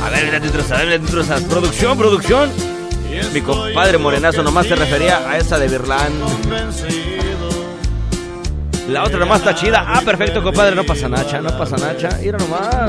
A ver, las truzas. Producción. Mi compadre Morenazo nomás se refería a esa de Virlán. La otra nomás está chida. Ah, perfecto, compadre. No pasa nacha. Mira nomás.